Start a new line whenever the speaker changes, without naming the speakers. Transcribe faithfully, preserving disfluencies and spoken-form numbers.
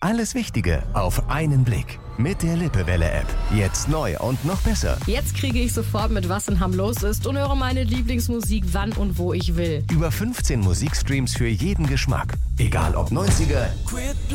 Alles Wichtige auf einen Blick. Mit der Lippewelle-App. Jetzt neu und noch besser.
Jetzt kriege ich sofort mit, was in Hamm los ist und höre meine Lieblingsmusik, wann und wo ich will.
Über fünfzehn Musikstreams für jeden Geschmack. Egal ob neunziger,